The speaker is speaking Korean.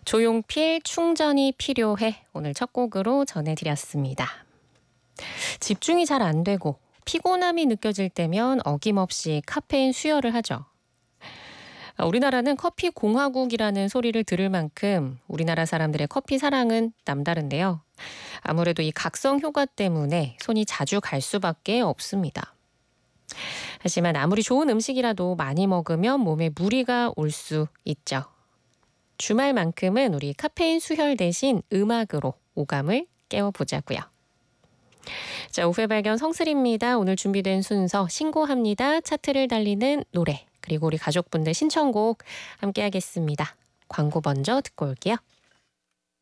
조용필 충전이 필요해 오늘 첫 곡으로 전해드렸습니다. 집중이 잘 안 되고 피곤함이 느껴질 때면 어김없이 카페인 수혈을 하죠. 우리나라는 커피 공화국이라는 소리를 들을 만큼 우리나라 사람들의 커피 사랑은 남다른데요. 아무래도 이 각성 효과 때문에 손이 자주 갈 수밖에 없습니다. 하지만 아무리 좋은 음식이라도 많이 먹으면 몸에 무리가 올 수 있죠. 주말만큼은 우리 카페인 수혈 대신 음악으로 오감을 깨워보자고요. 자, 오후의 발견 성슬입니다. 오늘 준비된 순서 신고합니다. 차트를 달리는 노래 그리고 우리 가족분들 신청곡 함께 하겠습니다. 광고 먼저 듣고 올게요.